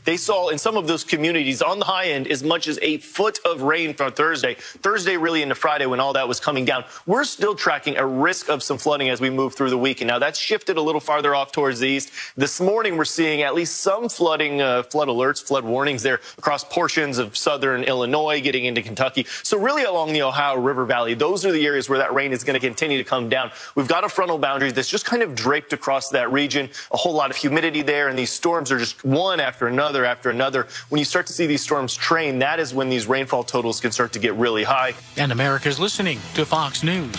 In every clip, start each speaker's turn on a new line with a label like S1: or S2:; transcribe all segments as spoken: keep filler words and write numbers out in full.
S1: they saw in some of those communities on the high end as much as a foot of rain from Thursday. Thursday really into Friday when all that was coming down. We're still tracking a risk of some flooding as we move through the week. And now that's shifted a little farther off towards the east. This morning, we're seeing at least some flooding, uh, flood alerts, flood warnings there across portions of southern Illinois, getting into Kentucky. So really along the Ohio River Valley, those are the areas where that rain is going to continue to come down. We've got a frontal boundary that's just kind of draped across that region, a whole lot of humidity there, and these storms are just one after another after another. When you start to see these storms train, that is when these rainfall totals can start to get really high.
S2: And America's listening to Fox News.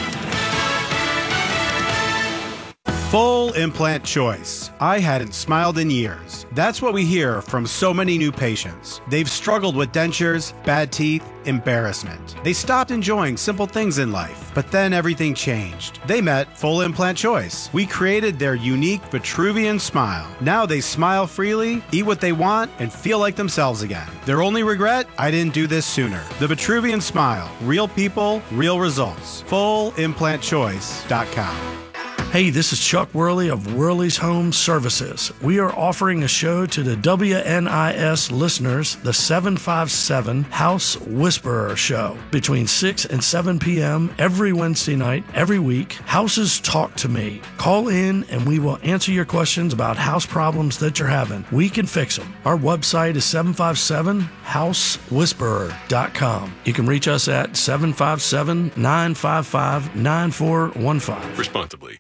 S3: Full implant choice. I hadn't smiled in years. That's what we hear from so many new patients. They've struggled with dentures, bad teeth, embarrassment. They stopped enjoying simple things in life, but then everything changed. They met Full Implant Choice. We created their unique Vitruvian smile. Now they smile freely, eat what they want, and feel like themselves again. Their only regret? I didn't do this sooner. The Vitruvian smile. Real people, real results. full implant choice dot com.
S4: Hey, this is Chuck Worley of Worley's Home Services. We are offering a show to the W N I S listeners, the seven five seven House Whisperer Show, between six and seven p.m. every Wednesday night, every week. Houses talk to me. Call in and we will answer your questions about house problems that you're having. We can fix them. Our website is seven five seven house whisperer dot com. You can reach us at seven five seven, nine five five, nine four one five.
S5: Responsibly.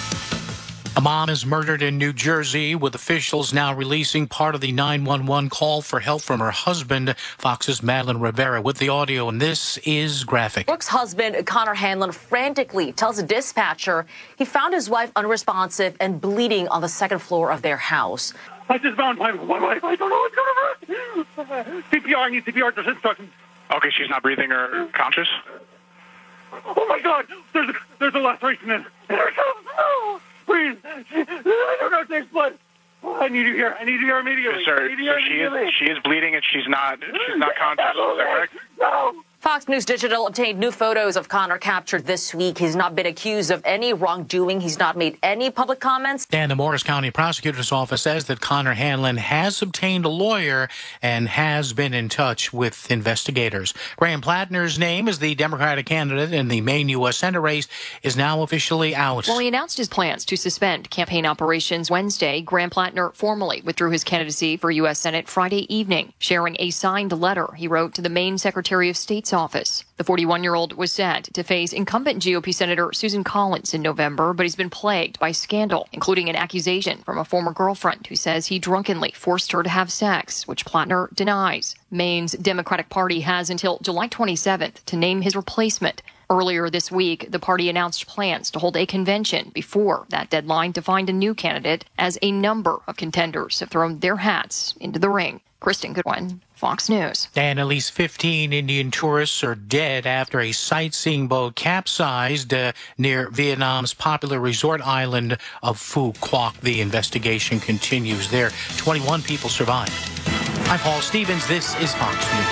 S2: A mom is murdered in New Jersey, with officials now releasing part of the nine one one call for help from her husband. Fox's Madeline Rivera with the audio, and this is graphic.
S6: Brooke's husband, Connor Hanlon, frantically tells a dispatcher he found his wife unresponsive and bleeding on the second floor of their house.
S7: I just found my, my wife. I don't know what's going on. C P R, I need C P R instructions.
S8: Okay, she's not breathing or conscious?
S7: Oh, my God. There's a, there's a laceration in her. No. Please. She, I don't know if there's blood. Oh, I need you here. I need you here immediately.
S8: Yes, sir.
S7: I need you
S8: So
S7: here
S8: she
S7: immediately.
S8: is, she is bleeding and she's not, she's not conscious. Is that correct?
S7: No.
S6: Fox News Digital obtained new photos of Connor captured this week. He's not been accused of any wrongdoing. He's not made any public comments.
S2: And the Morris County Prosecutor's Office says that Connor Hanlon has obtained a lawyer and has been in touch with investigators. Graham Plattner's name as the Democratic candidate in the Maine U S Senate race is now officially out.
S9: Well, he announced his plans to suspend campaign operations Wednesday. Graham Plattner formally withdrew his candidacy for U S Senate Friday evening, sharing a signed letter he wrote to the Maine Secretary of State's office. The forty-one-year-old was set to face incumbent G O P Senator Susan Collins in November, but he's been plagued by scandal, including an accusation from a former girlfriend who says he drunkenly forced her to have sex, which Plattner denies. Maine's Democratic Party has until July twenty-seventh to name his replacement. Earlier this week, the party announced plans to hold a convention before that deadline to find a new candidate, as a number of contenders have thrown their hats into the ring. Kristen Goodwin, Fox News.
S2: And at least fifteen Indian tourists are dead after a sightseeing boat capsized uh, near Vietnam's popular resort island of Phu Quoc. The investigation continues there. twenty-one people survived. I'm Paul Stevens. This is Fox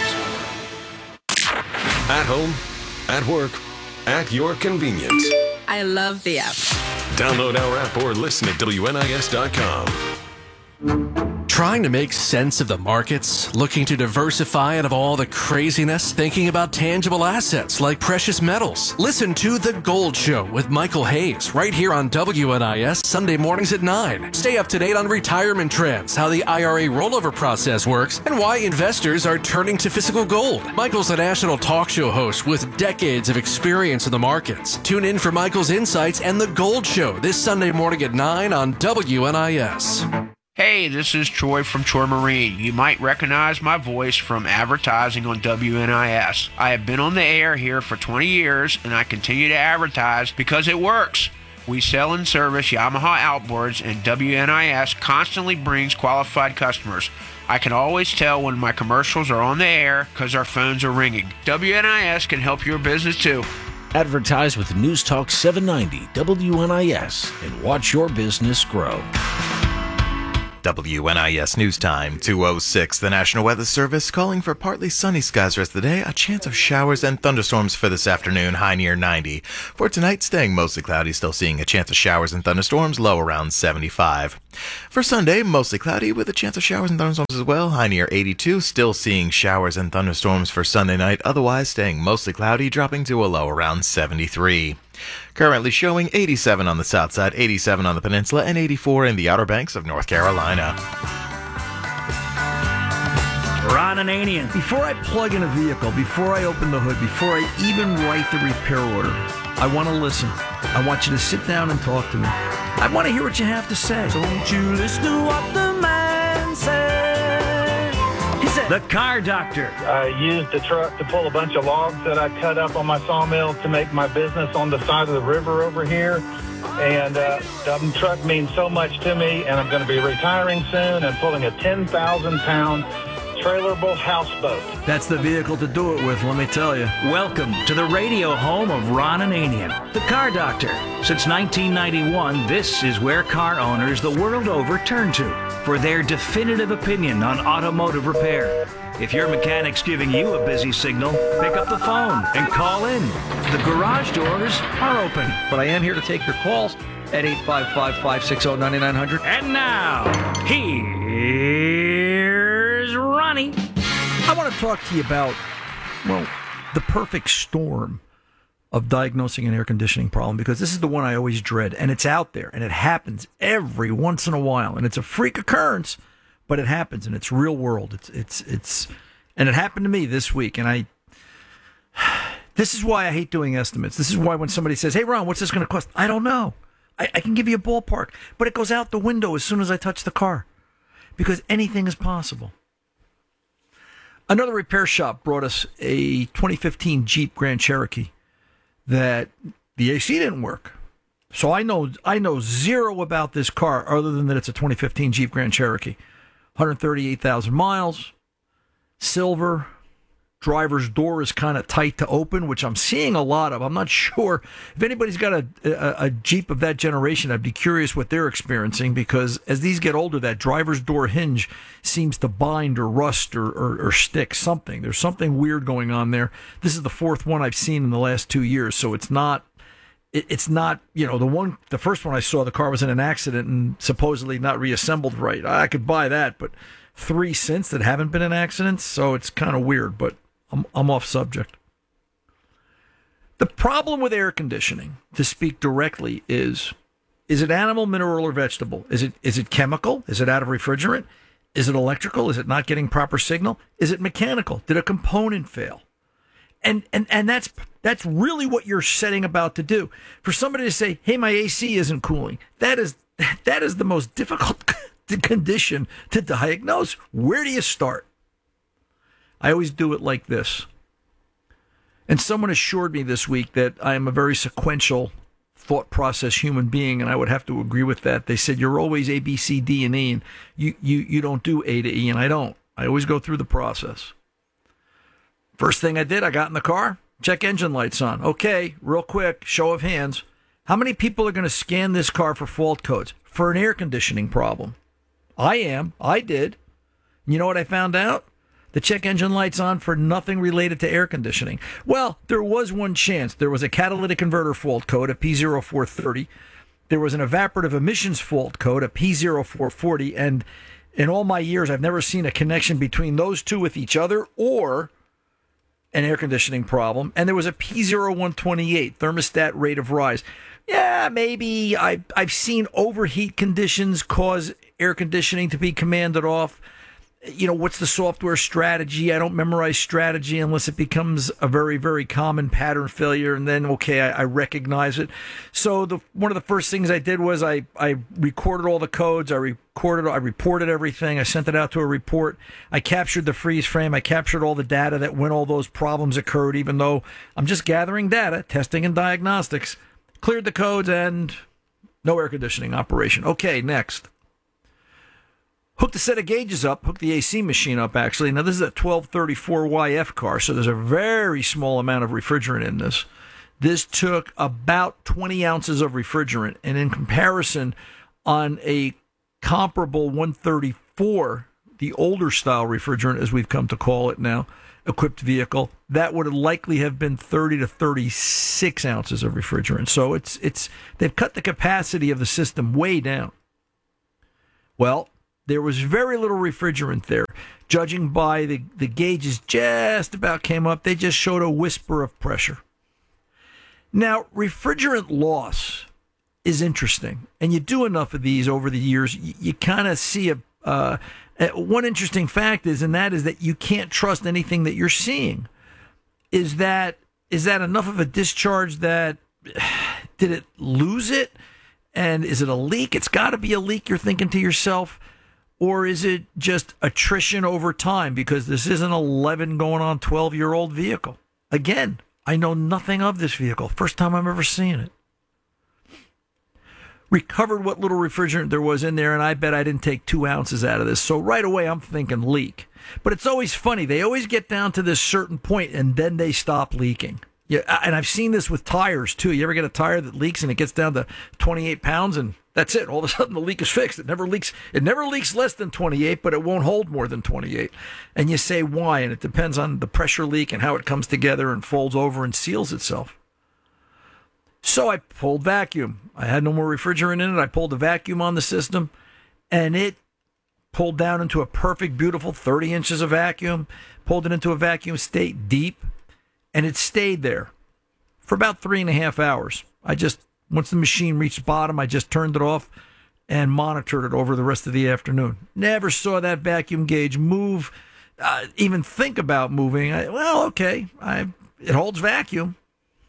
S2: News.
S5: At home, at work, at your convenience.
S10: I love the app.
S5: Download our app or listen at W N I S dot com.
S11: Trying to make sense of the markets? Looking to diversify out of all the craziness? Thinking about tangible assets like precious metals? Listen to The Gold Show with Michael Hayes right here on W N I S Sunday mornings at nine. Stay up to date on retirement trends, how the I R A rollover process works, and why investors are turning to physical gold. Michael's a national talk show host with decades of experience in the markets. Tune in for Michael's insights and The Gold Show this Sunday morning at nine on W N I S.
S12: Hey, this is Troy from Troy Marine. You might recognize my voice from advertising on W N I S. I have been on the air here for twenty years, and I continue to advertise because it works. We sell and service Yamaha outboards, and W N I S constantly brings qualified customers. I can always tell when my commercials are on the air because our phones are ringing. W N I S can help your business too.
S13: Advertise with News Talk seven ninety W N I S and watch your business grow.
S10: W N I S News Time, two oh six. The National Weather Service calling for partly sunny skies rest of the day. A chance of showers and thunderstorms for this afternoon, high near ninety. For tonight, staying mostly cloudy, still seeing a chance of showers and thunderstorms, low around seventy-five. For Sunday, mostly cloudy with a chance of showers and thunderstorms as well, high near eighty-two. Still seeing showers and thunderstorms for Sunday night, otherwise staying mostly cloudy, dropping to a low around seventy-three. Currently showing eighty-seven on the south side, eighty-seven on the peninsula, and eighty-four in the Outer Banks of North Carolina.
S14: Ron Ananian. Before I plug in a vehicle, before I open the hood, before I even write the repair order, I want to listen. I want you to sit down and talk to me. I want to hear what you have to say. Don't you listen to what the man said. He said, the Car Doctor.
S15: I used the truck to pull a bunch of logs that I cut up on my sawmill to make my business on the side of the river over here. And uh, the truck means so much to me, and I'm going to be retiring soon and pulling a ten thousand pound trailerable houseboat.
S14: That's the vehicle to do it with, let me tell you. Welcome to the radio home of Ron Ananian, the Car Doctor. Since nineteen ninety-one, this is where car owners the world over turn to for their definitive opinion on automotive repair. If your mechanic's giving you a busy signal, pick up the phone and call in. The garage doors are open.
S16: But I am here to take your calls at eight five five, five six zero, nine nine zero zero.
S14: And now, here's Ronnie. I want to talk to you about, well, the perfect storm of diagnosing an air conditioning problem, because this is the one I always dread, and it's out there, and it happens every once in a while, and it's a freak occurrence, but it happens, and it's real world. It's it's it's, and it happened to me this week, and I. This is why I hate doing estimates. This is why when somebody says, "Hey, Ron, what's this going to cost?" I don't know. I, I can give you a ballpark, but it goes out the window as soon as I touch the car, because anything is possible. Another repair shop brought us a twenty fifteen Jeep Grand Cherokee that the A C didn't work. So I know I know zero about this car other than that it's a twenty fifteen Jeep Grand Cherokee. one hundred thirty-eight thousand miles, silver, driver's door is kind of tight to open, which I'm seeing a lot of. I'm not sure if anybody's got a, a, a Jeep of that generation. I'd be curious what they're experiencing, because as these get older, that driver's door hinge seems to bind or rust or, or, or stick something. There's something weird going on there. This is the fourth one I've seen in the last two years, so it's not. It, it's not, you know, the one. The first one I saw, the car was in an accident and supposedly not reassembled right. I could buy that, but three since that haven't been in accidents, so it's kind of weird. But I'm, I'm off subject. The problem with air conditioning, to speak directly, is, is it animal, mineral, or vegetable? Is it is it chemical? Is it out of refrigerant? Is it electrical? Is it not getting proper signal? Is it mechanical? Did a component fail? And and and that's that's really what you're setting about to do. For somebody to say, "Hey, my A C isn't cooling," that is that is the most difficult condition to diagnose. Where do you start? I always do it like this. And someone assured me this week that I am a very sequential thought process human being, and I would have to agree with that. They said, you're always A, B, C, D, and E, and you, you, you don't do A to E, and I don't. I always go through the process. First thing I did, I got in the car, check engine lights on. Okay, real quick, show of hands. How many people are going to scan this car for fault codes for an air conditioning problem? I am. I did. You know what I found out? The check engine lights on for nothing related to air conditioning. Well, there was one chance. There was a catalytic converter fault code, a P zero four thirty. There was an evaporative emissions fault code, a P zero four forty. And in all my years, I've never seen a connection between those two with each other or an air conditioning problem. And there was a P zero one twenty-eight, thermostat rate of rise. Yeah, maybe I, I've seen overheat conditions cause air conditioning to be commanded off. You know, what's the software strategy? I don't memorize strategy unless it becomes a very, very common pattern failure. And then, okay, I, I recognize it. So the one of the first things I did was I, I recorded all the codes. I recorded, I reported everything. I sent it out to a report. I captured the freeze frame. I captured all the data that when all those problems occurred, even though I'm just gathering data, testing and diagnostics. Cleared the codes and no air conditioning operation. Okay, next. Hooked a set of gauges up, hooked the A C machine up, actually. Now, this is a twelve thirty-four Y F car, so there's a very small amount of refrigerant in this. This took about twenty ounces of refrigerant, and in comparison, on a comparable one thirty-four, the older style refrigerant, as we've come to call it now, equipped vehicle, that would likely have been thirty to thirty-six ounces of refrigerant. So it's it's they've cut the capacity of the system way down. Well, there was very little refrigerant there. Judging by the, the gauges just about came up, they just showed a whisper of pressure. Now, refrigerant loss is interesting, and you do enough of these over the years, you, you kind of see a uh, one interesting fact is, and that is that you can't trust anything that you're seeing. Is that is that enough of a discharge that did it lose it? And is it a leak? It's got to be a leak, you're thinking to yourself. Or is it just attrition over time? Because this is an eleven going on twelve-year-old vehicle. Again, I know nothing of this vehicle. First time I'm ever seeing it. Recovered what little refrigerant there was in there, and I bet I didn't take two ounces out of this. So right away, I'm thinking leak. But it's always funny. They always get down to this certain point, and then they stop leaking. Yeah, and I've seen this with tires, too. You ever get a tire that leaks, and it gets down to twenty-eight pounds, and that's it. All of a sudden, the leak is fixed. It never leaks. It never leaks less than twenty-eight, but it won't hold more than twenty-eight. And you say why, and it depends on the pressure leak and how it comes together and folds over and seals itself. So I pulled vacuum. I had no more refrigerant in it. I pulled the vacuum on the system, and it pulled down into a perfect, beautiful thirty inches of vacuum, pulled it into a vacuum state deep, and it stayed there for about three and a half hours. I just, once the machine reached bottom, I just turned it off and monitored it over the rest of the afternoon. Never saw that vacuum gauge move, uh, even think about moving. I, well, okay, I, it holds vacuum.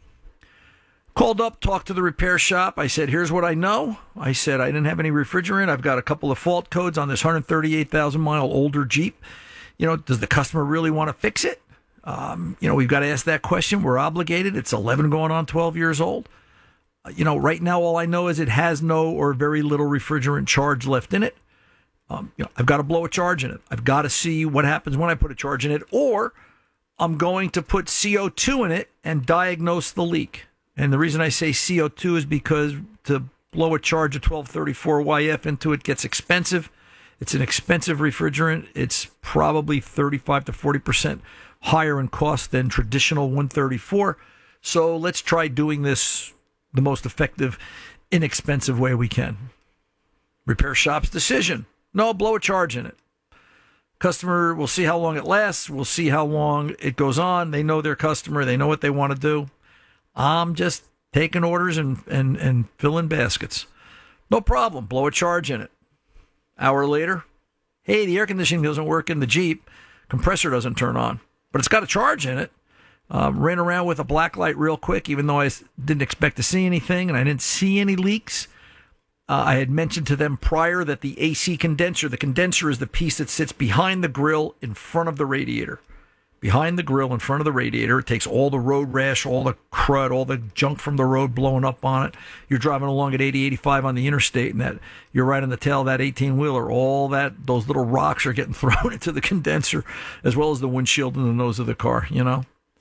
S14: Called up, talked to the repair shop. I said, here's what I know. I said, I didn't have any refrigerant. I've got a couple of fault codes on this one hundred thirty-eight thousand mile older Jeep. You know, does the customer really want to fix it? Um, you know, we've got to ask that question. We're obligated. It's eleven going on twelve years old. Uh, you know, right now, all I know is it has no or very little refrigerant charge left in it. Um, you know, I've got to blow a charge in it. I've got to see what happens when I put a charge in it, or I'm going to put C O two in it and diagnose the leak. And the reason I say C O two is because to blow a charge of twelve thirty-four Y F into it gets expensive. It's an expensive refrigerant. It's probably thirty-five to forty percent higher in cost than traditional one thirty-four. So let's try doing this the most effective, inexpensive way we can. Repair shop's decision. No, blow a charge in it. Customer, we'll see how long it lasts. We'll see how long it goes on. They know their customer. They know what they want to do. I'm just taking orders and, and, and filling baskets. No problem. Blow a charge in it. Hour later, hey, the air conditioning doesn't work in the Jeep. Compressor doesn't turn on. But it's got a charge in it. Um, ran around with a black light real quick, even though I didn't expect to see anything, and I didn't see any leaks. Uh, I had mentioned to them prior that the A C condenser, the condenser is the piece that sits behind the grill in front of the radiator. Behind the grill in front of the radiator. It takes all the road rash, all the crud, all the junk from the road blowing up on it. You're driving along at eighty, eighty-five on the interstate, and that you're right on the tail of that eighteen-wheeler. All that, those little rocks are getting thrown into the condenser, as well as the windshield and the nose of the car, you know?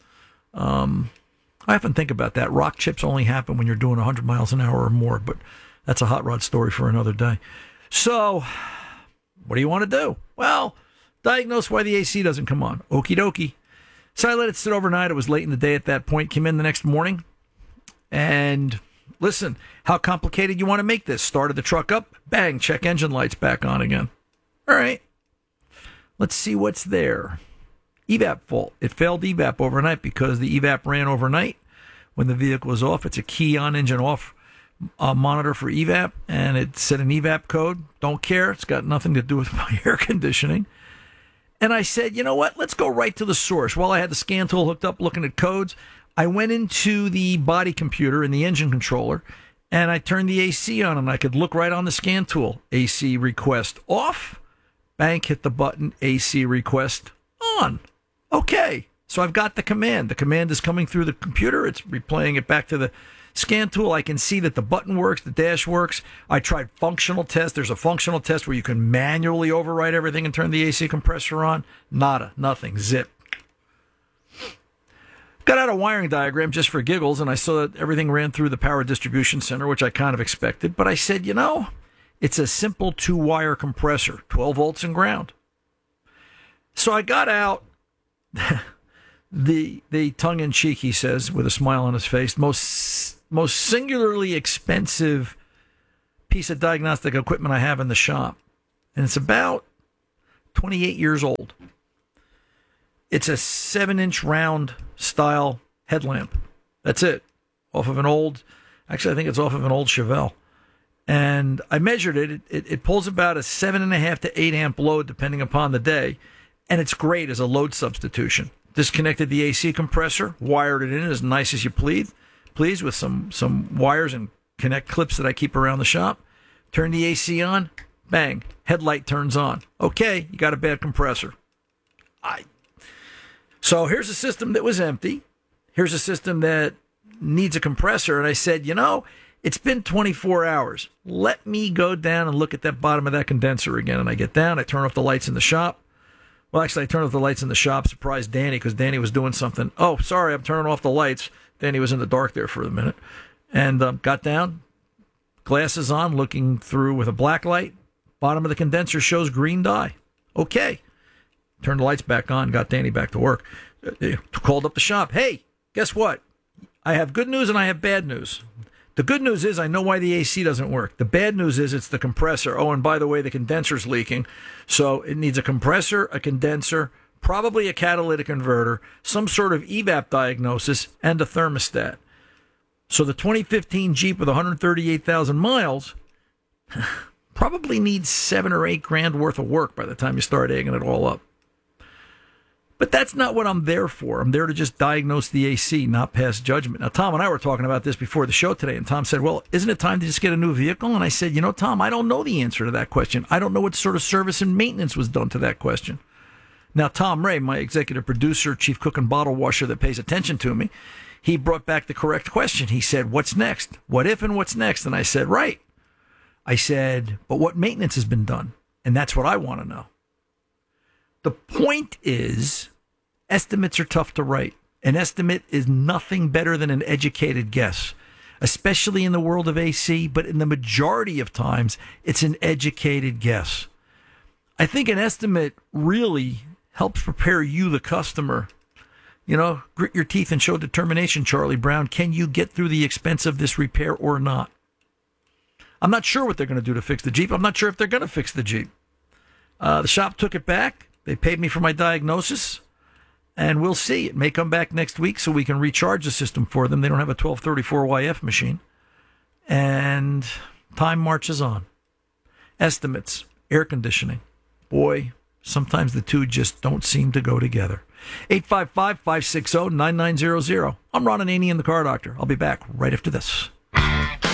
S14: Um, I often think about that. Rock chips only happen when you're doing one hundred miles an hour or more, but that's a hot rod story for another day. So, what do you want to do? Well, diagnose why the A C doesn't come on. Okie dokie. So I let it sit overnight. It was late in the day at that point. Came in the next morning. And listen, how complicated you want to make this? Started the truck up. Bang, check engine lights back on again. All right. Let's see what's there. E V A P fault. It failed E V A P overnight because the E V A P ran overnight when the vehicle was off. It's a key on, engine off uh, monitor for E V A P. And it set an E V A P code. Don't care. It's got nothing to do with my air conditioning. And I said, you know what? Let's go right to the source. While I had the scan tool hooked up looking at codes, I went into the body computer and the engine controller, and I turned the A C on, and I could look right on the scan tool. A C request off. Bank hit the button. A C request on. Okay. So I've got the command. The command is coming through the computer. It's replaying it back to the scan tool. I can see that the button works, the dash works. I tried functional test. There's a functional test where you can manually override everything and turn the A C compressor on. Nada, nothing, zip. Got out a wiring diagram just for giggles, and I saw that everything ran through the power distribution center, which I kind of expected. But I said, you know, It's a simple two-wire compressor, twelve volts and ground. So I got out the the tongue-in-cheek, he says, with a smile on his face, most most singularly expensive piece of diagnostic equipment I have in the shop. And it's about twenty-eight years old. It's a seven-inch round style headlamp. That's it. Off of an old, actually, I think it's off of an old Chevelle. And I measured it. It, it. it pulls about a seven and a half to eight amp load, depending upon the day. And it's great as a load substitution. Disconnected the A C compressor, wired it in as nice as you please, please with some, some wires and connect clips that I keep around the shop. Turn the A C on, bang, headlight turns on. Okay, you got a bad compressor. I. So here's a system that was empty. Here's a system that needs a compressor. And I said, you know, it's been twenty-four hours. Let me go down and look at that bottom of that condenser again. And I get down, I turn off the lights in the shop. Well, actually, I turned off the lights in the shop, surprised Danny, because Danny was doing something. Oh, sorry, I'm turning off the lights. Danny was in the dark there for a minute. And um, got down, glasses on, looking through with a black light. Bottom of the condenser shows green dye. Okay. Turned the lights back on, got Danny back to work. Uh, called up the shop. Hey, guess what? I have good news and I have bad news. The good news is I know why the A C doesn't work. The bad news is it's the compressor. Oh, and by the way, the condenser's leaking. So it needs a compressor, a condenser, probably a catalytic converter, some sort of E V A P diagnosis, and a thermostat. So the twenty fifteen Jeep with one hundred thirty-eight thousand miles probably needs seven or eight grand worth of work by the time you start egging it all up. But that's not what I'm there for. I'm there to just diagnose the A C, not pass judgment. Now, Tom and I were talking about this before the show today, and Tom said, well, isn't it time to just get a new vehicle? And I said, you know, Tom, I don't know the answer to that question. I don't know what sort of service and maintenance was done to that question. Now, Tom Ray, my executive producer, chief cook and bottle washer that pays attention to me, he brought back the correct question. He said, what's next? What if and what's next? And I said, right. I said, but what maintenance has been done? And that's what I want to know. The point is, estimates are tough to write. An estimate is nothing better than an educated guess, especially in the world of A C, but in the majority of times, it's an educated guess. I think an estimate really helps prepare you, the customer. You know, grit your teeth and show determination, Charlie Brown. Can you get through the expense of this repair or not? I'm not sure what they're going to do to fix the Jeep. I'm not sure if they're going to fix the Jeep. Uh, the shop took it back. They paid me for my diagnosis. And we'll see. It may come back next week so we can recharge the system for them. They don't have a twelve thirty-four Y F machine. And time marches on. Estimates, air conditioning. Boy, sometimes the two just don't seem to go together. eight five five, five six zero, nine nine zero zero. I'm Ron Ananian, the Car Doctor. I'll be back right after this.